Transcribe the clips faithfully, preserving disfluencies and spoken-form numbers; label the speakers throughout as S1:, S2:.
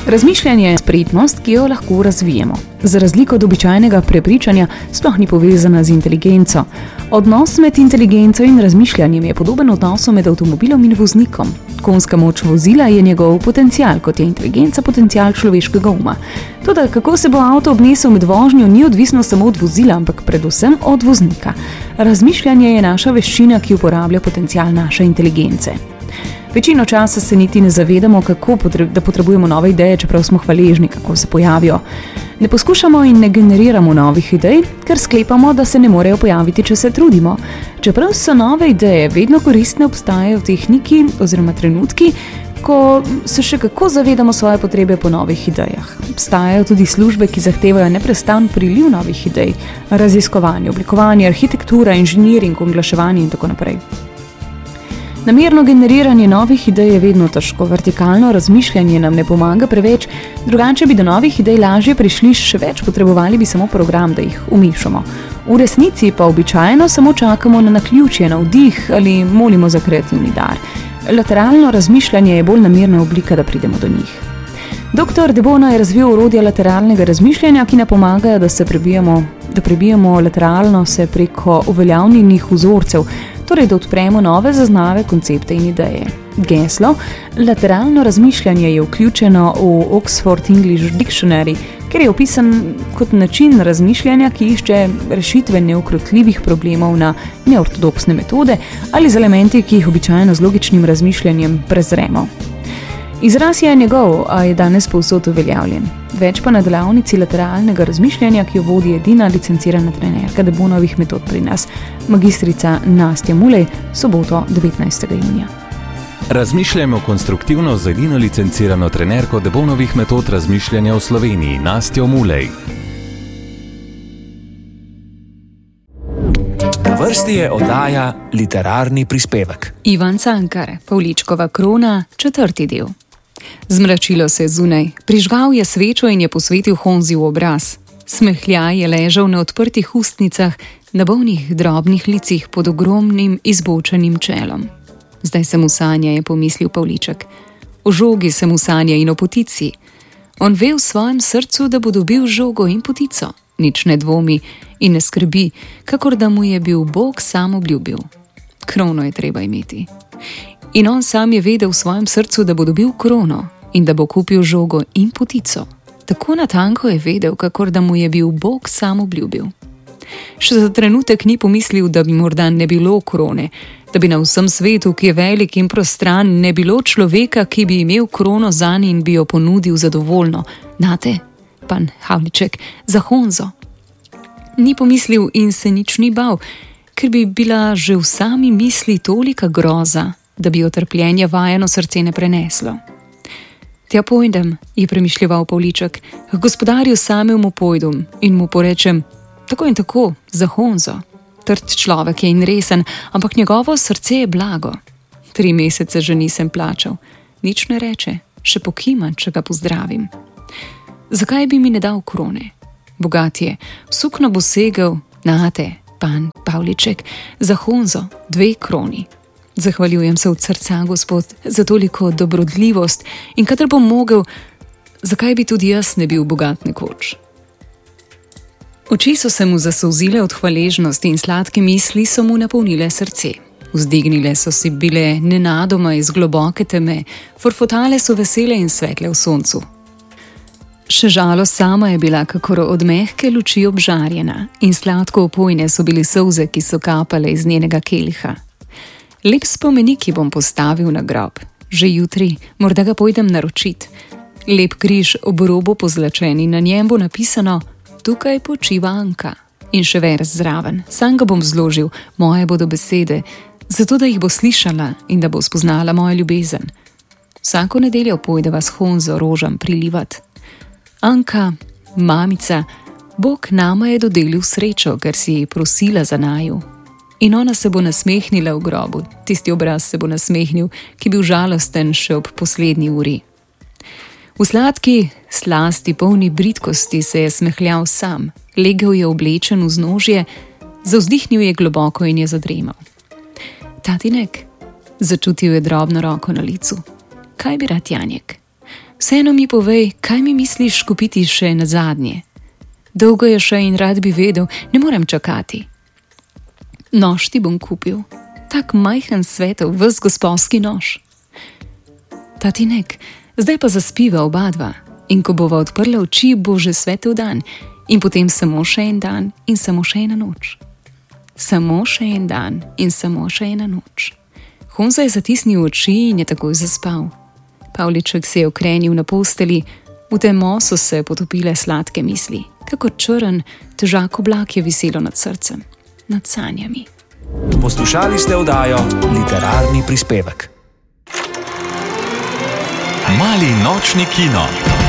S1: Razmišljanje je spretnost, ki jo lahko razvijemo. Za razliko od običajnega prepričanja sploh ni povezana z inteligenco. Odnos med inteligenco in razmišljanjem je podoben odnosu med avtomobilom in voznikom. Konjska moč vozila je njegov potencial, kot je inteligenca potencial človeškega uma. Toda kako se bo avto obnesel med vožnjo, ni odvisno samo od vozila, ampak predvsem od voznika. Razmišljanje je naša veščina, ki uporablja potencial naše inteligence. Večino časa se niti ne zavedamo, kako potre- da potrebujemo nove ideje, čeprav smo hvaležni, kako se pojavijo. Ne poskušamo in ne generiramo novih idej, ker sklepamo, da se ne morejo pojaviti, če se trudimo. Čeprav so nove ideje vedno koristne, obstajajo tehniki oziroma trenutki, ko se še kako zavedamo svoje potrebe po novih idejah. Obstajajo tudi službe, ki zahtevajo neprestan priliv novih idej, raziskovanje, oblikovanje, arhitektura, inženiring, oglaševanje in tako naprej. Namerno generiranje novih idej je vedno težko, vertikalno razmišljanje nam ne pomaga preveč, drugače bi do novih idej lažje prišli, še več potrebovali bi samo program, da jih umešamo. V resnici pa običajno samo čakamo na naključje, na vdih ali molimo za kreativni dar. Lateralno razmišljanje je bolj namerna oblika, da pridemo do njih. doktor De Bono je razvil orodja lateralnega razmišljanja, ki nam pomagajo, da se prebijemo, da prebijemo lateralno se preko uveljavljenih vzorcev, torej da odpremo nove zaznave, koncepte in ideje. Geslo lateralno razmišljanje je vključeno v Oxford English Dictionary, ker je opisan kot način razmišljanja, ki išče rešitve neukrotljivih problemov na neortodoksne metode ali z elementi, ki jih običajno z logičnim razmišljanjem prezremo. Izraz je njegov, a je danes povsod uveljavljen. Več pa na delavnici lateralnega razmišljanja, ki jo vodi edina licencirana trenerka De Bonovih metod pri nas, magistrica Nastja Mulej, soboto devetnajstega junija.
S2: Razmišljajmo konstruktivno z edino licencirano trenerko De Bonovih metod razmišljanja v Sloveniji, Nastjo Mulej.
S3: Na vrsti je oddaja Literarni prispevek.
S1: Ivan Cankar, Pavličkova krona, četrti del. Zmračilo se je zunaj, prižgal je svečo in je posvetil Honzi v obraz. Smehljaj je ležal na odprtih ustnicah, na bolnih drobnih licih pod ogromnim izbočenim čelom. Zdaj se mu sanja, je pomislil Pavliček. O žogi se mu sanja in o potici. On ve v svojem srcu, da bo dobil žogo in potico. Nič ne dvomi in ne skrbi, kakor da mu je bil Bog sam obljubil. Krono je treba imeti. In on sam je vedel v svojem srcu, da bo dobil krono in da bo kupil žogo in potico. Tako natanko je vedel, kakor da mu je bil Bog sam obljubil. Še za trenutek ni pomislil, da bi morda ne bilo krone, da bi na vsem svetu, ki je velik in prostran, ne bilo človeka, ki bi imel krono zanj in bi jo ponudil zadovoljno. Nate, pan Havliček, za Honzo. Ni pomislil in se nič ni bal, ker bi bila že v sami misli tolika groza, da bi jo trpljenje vajeno srce ne preneslo. Tja pojdem, je premišljeval Pavliček, k gospodarju samemu pojdem in mu porečem, tako in tako, za Honzo. Trd človek je in resen, ampak njegovo srce je blago. Tri mesece že nisem plačal. Nič ne reče, še pokima, če ga pozdravim. Zakaj bi mi ne dal krone? Bogat je, v sukno bo segel, nate, pan Pavliček, za Honzo, dve kroni. Zahvaljujem se od srca, gospod, za toliko dobrodljivost in kadar bom mogel, zakaj bi tudi jaz ne bil bogat nekoč? Oči so se mu zasolzile od hvaležnosti in sladke misli so mu napolnile srce. Vzdignile so si bile nenadoma iz globoke teme, forfotale so vesele in svetle v soncu. Še žalost sama je bila kakor od mehke luči obžarjena in sladko opojne so bili solze, ki so kapale iz njenega keliha. Lep spomenik ji bom postavil na grob. Že jutri, morda ga pojdem naročit. Lep križ ob robu pozlačen in na njem bo napisano tukaj počiva Anka. In še verz zraven. Sam ga bom zložil, moje bodo besede, zato da jih bo slišala in da bo spoznala mojo ljubezen. Vsako nedeljo pojdeva s Honzo rožam prilivat. Anka, mamica, Bog nama je dodelil srečo, ker si ji prosila za naju. In ona se bo nasmehnila v grobu, tisti obraz se bo nasmehnil, ki bil žalosten še ob poslednji uri. V sladki, slasti, polni bridkosti se je smehljal sam, legel je oblečen v vznožje, zavzdihnil je globoko in je zadremal. Tatinek, začutil je drobno roko na licu. Kaj bi rad Janjek? Vseeno mi povej, kaj mi misliš kupiti še na zadnje. Dolgo je še in rad bi vedel, ne morem čakati. Nož ti bom kupil, tak majhen svetov, ves gospodski nož. Tatinek, zdaj pa zaspiva oba dva in ko bova odprla oči, bo že svetel dan in potem samo še en dan in samo še ena noč. Samo še en dan in samo še ena noč. Honza je zatisnil oči in je takoj zaspal. Pavliček se je okrenil na posteli, v temo so se potopile sladke misli, kakor črn, težak oblak je viselo nad srcem, nad sanjami.
S3: Poslušali ste oddajo Literarni prispevek.
S2: Mali nočni kino.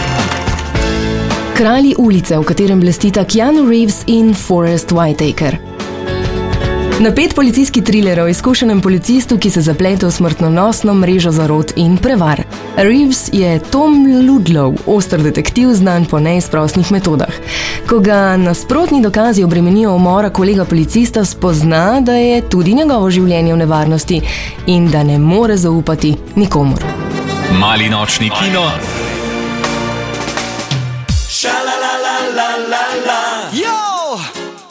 S4: Kralji ulice, v katerem blestita Keanu Reeves in Forest Whitaker. Napet policijski triler o izkušenem policistu, ki se zaplete v smrtonosno mrežo zarot in prevar. Reeves je Tom Ludlow, oster detektiv, znan po neizprosnih metodah. Ko ga nasprotni dokazi obremenijo umora kolega policista, spozna, da je tudi njegovo življenje v nevarnosti in da ne more zaupati nikomur.
S2: Mali nočni kino.
S5: Sha la la la la la.